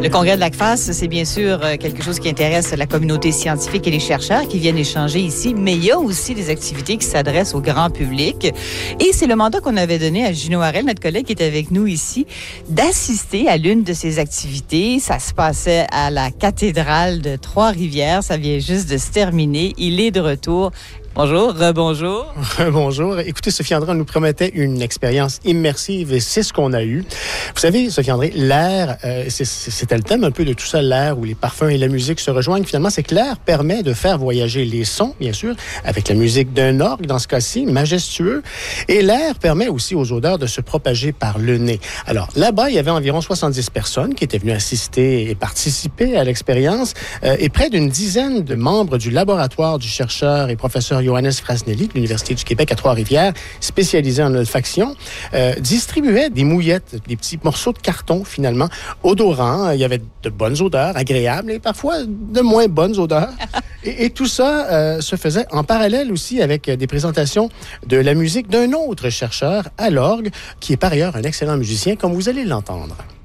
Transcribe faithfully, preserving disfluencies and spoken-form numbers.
congrès de l'A C F A S, c'est bien sûr quelque chose qui intéresse la communauté scientifique et les chercheurs qui viennent échanger ici, mais il y a aussi des activités qui s'adressent au grand public. Et c'est le mandat qu'on avait donné à Gino Harel, notre collègue qui est avec nous ici, d'assister à l'une de ces activités. Ça se passait à la cathédrale de Trois-Rivières. Ça vient juste de se terminer. Il est de retour. Bonjour, rebonjour. Bonjour. Écoutez, Sophie André, on nous promettait une expérience immersive et c'est ce qu'on a eu. Vous savez, Sophie André, l'air, euh, c'est, c'était le thème un peu de tout ça, l'air où les parfums et la musique se rejoignent. Finalement, c'est que l'air permet de faire voyager les sons, bien sûr, avec la musique d'un orgue, dans ce cas-ci, majestueux. Et l'air permet aussi aux odeurs de se propager par le nez. Alors, là-bas, il y avait environ soixante-dix personnes qui étaient venues assister et participer à l'expérience euh, et près d'une dizaine de membres du laboratoire du chercheur et professeur Johannes Frasnelli de l'Université du Québec à Trois-Rivières, spécialisé en olfaction, euh, distribuait des mouillettes, des petits morceaux de carton, finalement, odorants. Il y avait de bonnes odeurs, agréables, et parfois de moins bonnes odeurs. Et, et tout ça euh, se faisait en parallèle aussi avec des présentations de la musique d'un autre chercheur à l'orgue, qui est par ailleurs un excellent musicien, comme vous allez l'entendre.